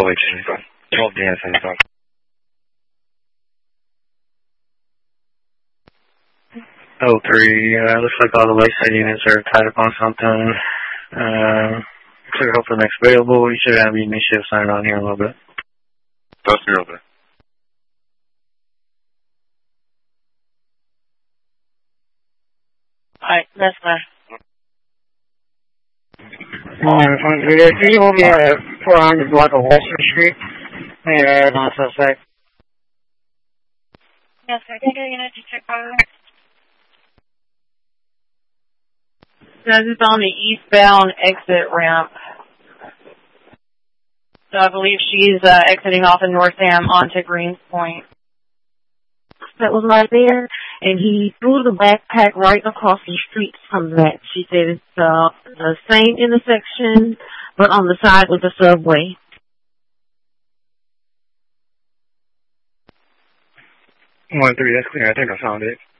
75. 12 Dan 75. Oh, 3, looks like all the lakeside units are tied up on something. Clear hope for the next available. You should have evening shift signed on here in a little bit. That's 0 there. Alright, that's fine. You will be at 400 block of Western Street. Yeah, not suspect. Yes, sir. Can I get a unit to check on it? Says it's on the eastbound exit ramp. So I believe she's exiting off of Northam onto Greens Point. That was right there, and he threw the backpack right across the street from that. She said it's the same intersection, but on the side with the subway. 1-3, that's clear. I think I found it.